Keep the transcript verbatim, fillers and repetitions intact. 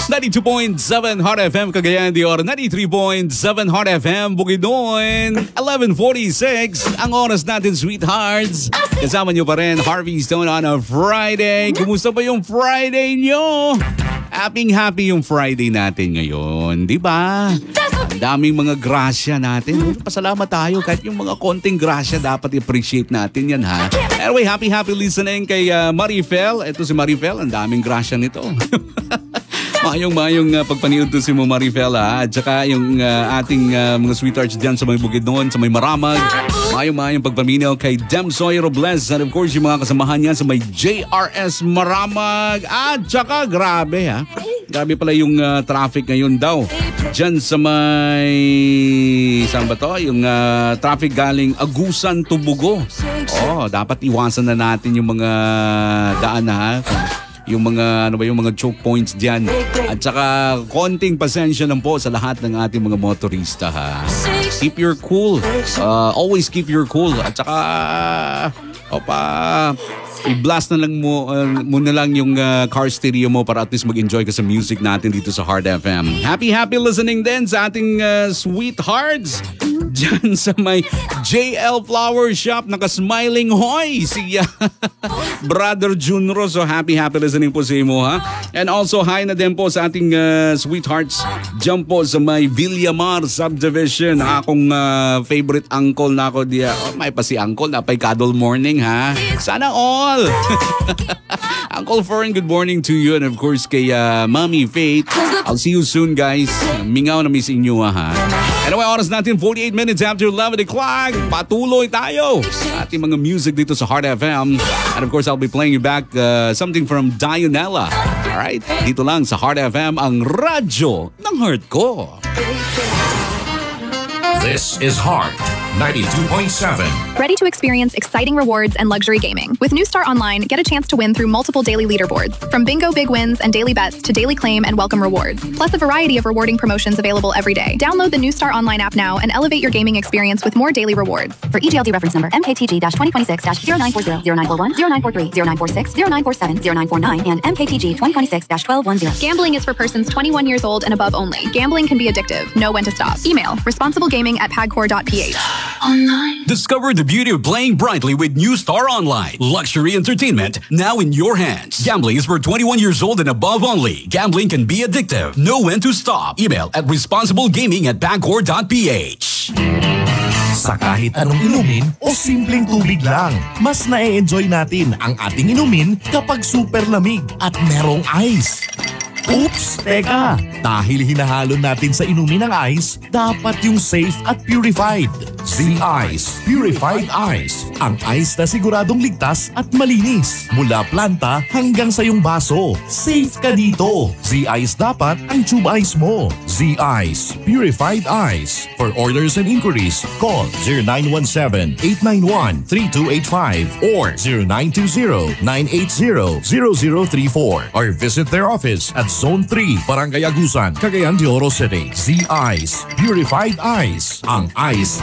ninety-two point seven Hot F M Cagayan de Oro, ninety-three point seven Hot F M Bukidnon, eleven forty-six ang oras natin, sweethearts. Kasama nyo pa rin Harvey Stone on a Friday. Kumusta ba yung Friday nyo? Happy happy yung Friday natin ngayon, di ba? Ang daming mga grasya natin. Pasalamat tayo kahit yung mga konting grasya dapat i-appreciate natin yan, ha? Anyway, happy happy listening kay uh, Marifel. Ito si Marifel, ang daming grasya nito. Mayong-mayong uh, pagpaniod to si mo Marifel, ha? At saka yung uh, ating uh, mga sweethearts dyan sa may Bukidnon, sa may Maramag. Mayong-mayong pagpaminaw kay Demsoy Robles. And of course, yung mga kasamahan niya sa may J R S Maramag. At saka, grabe, ha? Grabe pala yung uh, traffic ngayon daw. Diyan sa may... Saan ba to? Yung uh, traffic galing Agusan to Bugo. Oh, dapat iwasan na natin yung mga daan, ha? Yung mga, ano ba, yung mga choke points diyan. At saka, konting pasensya lang po sa lahat ng ating mga motorista, ha? Keep your cool. Uh, always keep your cool. At saka, opa, i-blast na lang mo, uh, muna lang yung uh, car stereo mo para at least mag-enjoy ka sa music natin dito sa Hard F M. Happy, happy listening din sa ating uh, sweethearts dyan sa may J L Flower Shop. Naka-smiling hoy si uh, Brother Junro. So happy, happy listening po sa imo, ha? And also, hi na din po sa ating uh, sweethearts dyan po sa may Villamar Subdivision. Akong uh, favorite uncle na ako diya. Oh, may pa si uncle na pa'y cuddle morning, ha? Sana all! Uncle Fern, good morning to you. And of course, kay uh, Mommy Faith. I'll see you soon, guys. Mingaw na miss inyo, ha? Anyway, oras natin, forty-eight minutes after eleven o'clock. Patuloy tayo sa ating mga music dito sa Hard F M. And of course, I'll be playing you back uh, something from Dianella. Alright? Dito lang sa Hard F M, ang radyo ng heart ko. This is Heart ninety-two point seven. Ready to experience exciting rewards and luxury gaming? With New Star Online, get a chance to win through multiple daily leaderboards. From bingo big wins and daily bets to daily claim and welcome rewards. Plus a variety of rewarding promotions available every day. Download the New Star Online app now and elevate your gaming experience with more daily rewards. For E G L D reference number M K T G twenty twenty-six zero nine four zero, zero nine four one, zero nine four three, zero nine four six, zero nine four seven, zero nine four nine, and M K T G twenty twenty-six twelve ten. Gambling is for persons twenty-one years old and above only. Gambling can be addictive. Know when to stop. Email responsiblegaming at pagcor dot p h. Online. Discover the beauty of playing brightly with New Star Online. Luxury entertainment now in your hands. Gambling is for twenty-one years old and above only. Gambling can be addictive. Know when to stop. Email at responsiblegaming at pagcor dot p h. Sa kahit anong inumin o simpleng tubig lang, mas na-enjoy natin ang ating inumin kapag super lamig at merong ice. Oops! Teka! Dahil hinahalo natin sa inumin ng ice, dapat yung safe at purified. Z-Ice Purified Ice. Ang ice na siguradong ligtas at malinis. Mula planta hanggang sa iyong baso. Safe ka dito. Z-Ice dapat ang tube ice mo. Z-Ice Purified Ice. For orders and inquiries, call zero nine one seven, eight nine one, three two eight five or zero nine two zero, nine eight zero, zero zero three four or visit their office at Zone three, Barangay Agusan, Cagayan de Oro City. Z-Ice Purified Ice. Ang ice